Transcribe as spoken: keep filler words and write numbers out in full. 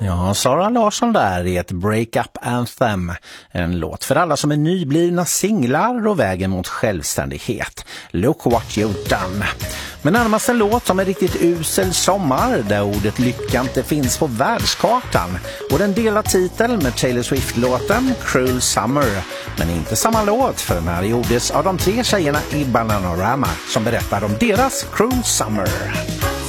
Ja, Sara Larsson där i ett break-up anthem. En låt för alla som är nyblivna singlar och vägen mot självständighet. Look what you've done. Men närmast en låt som är riktigt usel sommar där ordet lycka inte finns på världskartan. Och den delar titel med Taylor Swift-låten Cruel Summer. Men inte samma låt, för den här gjordes av de tre tjejerna i Bananarama som berättar om deras Cruel Summer.